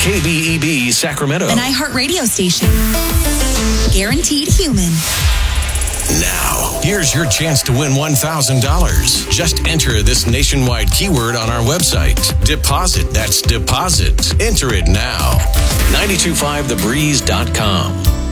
KBEB Sacramento. An iHeartRadio station. Guaranteed human. Now, here's your chance to win $1,000. Just enter this nationwide keyword on our website. Deposit. That's deposit. Enter it now. 925thebreeze.com.